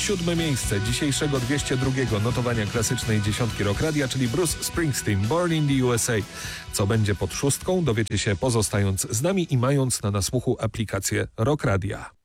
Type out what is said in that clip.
7. miejsce dzisiejszego 202 notowania klasycznej dziesiątki Rock Radia, czyli Bruce Springsteen, Born in the USA. Co będzie pod 6, dowiecie się pozostając z nami i mając na nasłuchu aplikację Rock Radia.